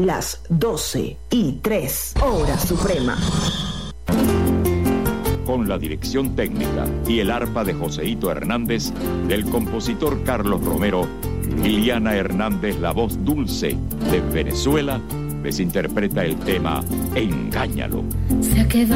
las 12:03, hora suprema. Con la dirección técnica y el arpa de Joseito Hernández, del compositor Carlos Romero, Liliana Hernández, la voz dulce de Venezuela, les interpreta el tema Engáñalo. Se ha quedado